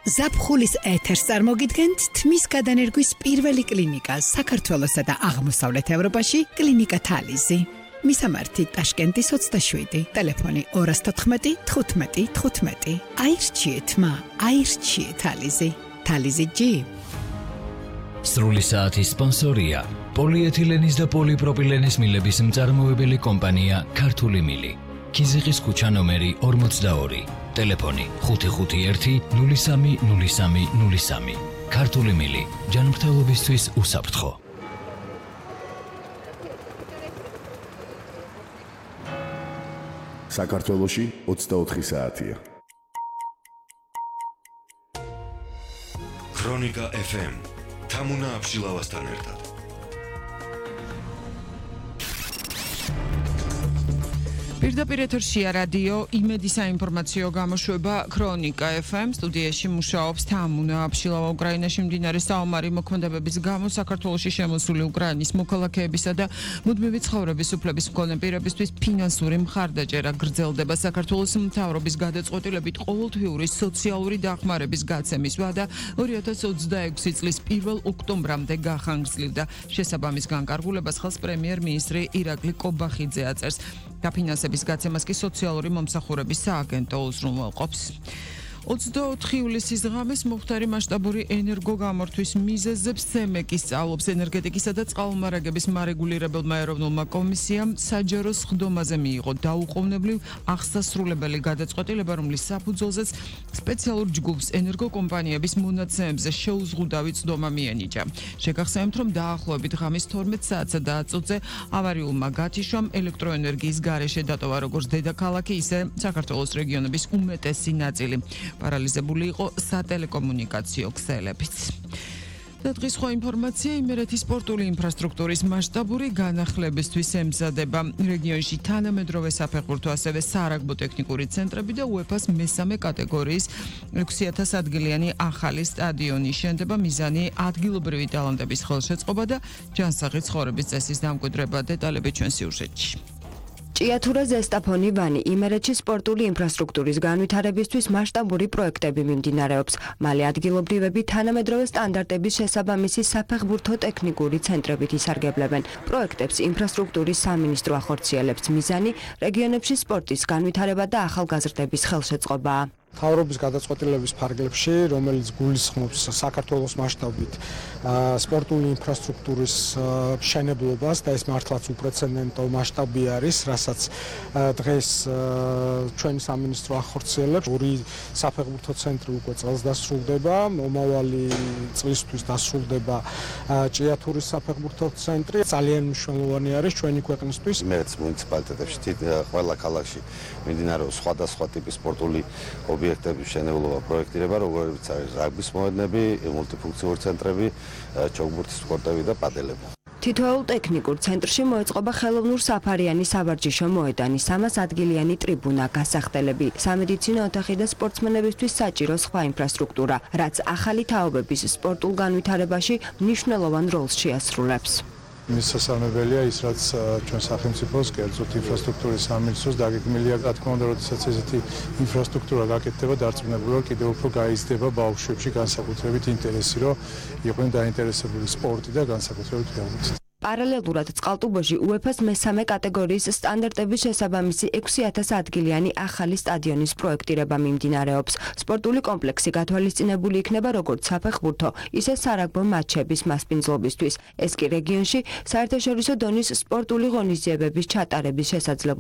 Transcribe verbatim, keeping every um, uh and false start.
ზაფხულის ეთერს წარმოგიდგენთ თმის გადანერგვის პირველი კლინიკა საქართველოსა და აღმოსავლეთ ევროპაში კლინიკა თალიზი. მისამართი ტაშკენტის ოცდაშვიდი, ტელეფონი ორას თოთხმეტი თხუთმეტი თხუთმეტი. აირჩიეთ მა, აირჩიეთ თალიზი. თალიზი ჯი. სრული საათის სპონსორია პოლიეთილენის და პოლიპროპილენის მილების მწარმოებელი კომპანია ქართული მილი. ქიზიყის ქუჩა ნომერი ორმოცდაორი. ტელეფონი ხუთი ხუთი ერთი ნული სამი ნული სამი ნული სამი. ქართული მილი ჯანმრთელობისთვის უსაფრთხო. საქართველოში ოცდაოთხი საათია. ქრონიკა ეფ ემ თამუნა აბშილავასთან ერთად. პირდაპირ ეთერშია რადიო იმედი საინფორმაციო გამოშვება ქრონიკა ეფ ემ სტუდიაში მუშაობს თამუნა აბშილავა. უკრაინაში მდინარე საომარი მოქმედებების გამო საქართველოში შემოსული უკრაინის მოქალაქეებისა და მუდმივი ცხოვრების უფლების მქონე პირებისთვის ფინანსური მხარდაჭერა გრძელდება. საქართველოს მთავრობის გადაწყვეტილებით ყოველთვიური სოციალური დახმარების გაცემის ვადა ორი ათას ოცდაექვსი წლის პირველ ოქტომბრამდე გახანგრძლივდა. შესაბამის განკარგულებას ხელს პრემიერ-მინისტრი ირაკლი კობახიძე აწერს. დაფინანსების გაცემას კი სოციალური მომსახურების სააგენტო უზრუნველყოფს. ოცდაოთხი ივლისის ღამეს მოხდარი მასშტაბური ენერგოგამორთვის მიზეზებს ცემეკი სწავლობს. ენერგეტიკისა და წყალმომარაგების მარეგულირებელმა ეროვნულმა კომისიამ საჯარო სხდომაზე მიიღო დაუყოვნებლივ აღსასრულებელი გადაწყვეტილება, რომლის საფუძველზეც სპეციალურ ჯგუფს ენერგოკომპანიების მონაცემებზე შეუზღუდავი წვდომა მიენიჭა. შეგახსენებთ, რომ დაახლოებით ღამის თორმეტ საათსა და ათს წუთზე ავარიულმა გათიშვამ ელექტროენერგიის გარეშე დატოვა როგორც დედაქალაქი, ისე საქართველოს რეგიონების უმეტესი ნაწილი. პარალიზებული იყო სატელეკომუნიკაციო ქსელებიც. და დღის სხვა ინფორმაცია იმერეთის სპორტული ინფრასტრუქტურის მასშტაბური განახლებისთვის ემზადება. რეგიონში თანამედროვე საფეხბურთო, ასევე სარაგბო ტექნიკური ცენტრები და უეფას მესამე კატეგორიის ექვსი ათას ადგილიანი ახალი სტადიონი შენდება. მიზანი ადგილობრივი ტალანტების ხელშეწყობა და ჯანსაღი ცხოვრების წესის დამკვიდრება. დეტალები ჩვენ სიუჟეტში. ჭიათურა ზესტაფონი ვანი იმერეთში სპორტული ინფრასტრუქტურის განვითარებისთვის მასშტაბური პროექტები მიმდინარეობს. მალე ადგილობრივები თანამედროვე სტანდარტების შესაბამისი საფეხბურთო ტექნიკური ცენტრებით ისარგებლებენ. პროექტებს ინფრასტრუქტურის სამინისტრო ახორციელებს. მიზანი რეგიონებში სპორტის განვითარება და ახალგაზრდების ხელშეწყობაა. მთავრობის გადაწყვეტილების ფარგლებში, რომელიც გულისხმობს საქართველოს მასშტაბით სპორტული ინფრასტრუქტურის მშენებლობას და ეს მართლაც უპრეცედენტო მასშტაბი არის, რასაც დღეს ჩვენი სამინისტრო ახორციელებს. ორი საფეხბურთო ცენტრი უკვე წელს დასრულდება, მომავალი წლისთვის დასრულდება ჭიათურის საფეხბურთო ცენტრი. ძალიან მნიშვნელოვანი არის ჩვენი ქვეყნისთვის. იმერეთის მუნიციპალიტეტებში ყველა ქალაქში მიმდინარეობს სხვადასხვა ტიპის სპორტული ობიექტების მშენებლობა, პროექტირება, როგორიც არის რაგბის მოედნები, მულტიფუნქციური ცენტრები, ჩოგბურთის კორტები და პადელები. თითოეულ ტექნიკურ ცენტრში მოეწყობა ხელოვნურ საფარიანი სავარჯიშო მოედანი, სამას ადგილიანი ტრიბუნა, გასახდელები, სამედიცინო ოთახი და სპორტსმენებისთვის საჭირო სხვა ინფრასტრუქტურა, რაც ახალი თაობების სპორტულ განვითარებაში მნიშვნელოვან როლს შეასრულებს. მის სასწაულებელია ის, რაც ჩვენ სახელმწიფოს, კერძოდ ინფრასტრუქტურის სამინისტროს დაგეგმილია, რა თქმა უნდა, როდესაც ესეთი ინფრასტრუქტურა გაკეთდება, დარწმუნებული კიდევ უფრო გაიზრდება ბავშვებში განსაკუთრებით ინტერესი, რომ იყვნენ დაინტერესებული სპორტი და განსაკუთრებით ფეხბურთით. პარალელურად წყალტუბოში უეფას მესამე კატეგორიის სტანდარტების შესაბამისი ექვსი ათას ადგილიანი ახალი სტადიონის პროექტირება მიმდინარეობს. სპორტული კომპლექსი გათვალისწინებული იქნება როგორც საფეხბურთო, ისე სარაგბო მატჩების მასპინძლობისთვის. ეს კი რეგიონში საერთაშორისო დონის სპორტული ღონისძიებების ჩატარების შესაძლებლობას